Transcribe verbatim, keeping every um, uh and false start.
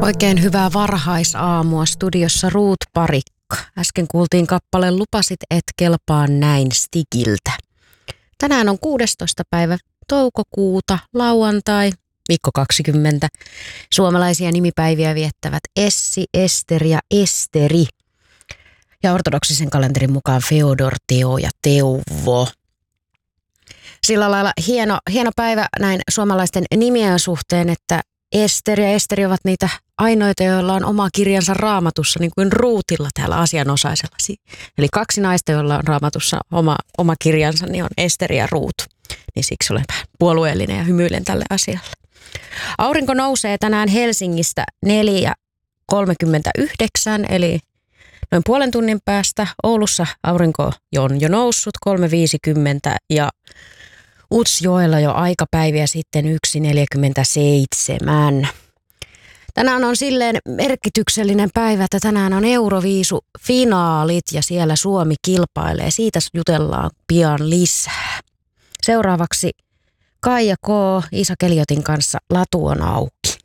Oikein hyvää varhaisaamua, studiossa Ruut Parikka. Äsken kuultiin kappale Lupasit et kelpaa näin Stigiltä. Tänään on kuudestoista päivä toukokuuta, lauantai, viikko kaksikymmentä. Suomalaisia nimipäiviä viettävät Essi, Ester ja Esteri. Ja ortodoksisen kalenterin mukaan Feodor, Teo ja Teuvo. Sillä lailla hieno, hieno päivä näin suomalaisten nimien suhteen, että Ester ja Esteri ovat niitä ainoita, joilla on oma kirjansa Raamatussa, niin kuin Ruutilla täällä asianosaisella. Eli kaksi naista, joilla on Raamatussa oma, oma kirjansa, niin on Esteri ja Ruut. Niin siksi olen vähän puolueellinen ja hymyilen tälle asialle. Aurinko nousee tänään Helsingistä neljä kolmekymmentäyhdeksän, eli noin puolen tunnin päästä. Oulussa aurinko on jo noussut kolme viisikymmentä ja Utsjoella jo aikapäiviä sitten yksi neljäkymmentäseitsemän. Tänään on silleen merkityksellinen päivä, että tänään on Euroviisu-finaalit ja siellä Suomi kilpailee. Siitä jutellaan pian lisää. Seuraavaksi Kaija K. Iisa Keliotin kanssa Latu on auki.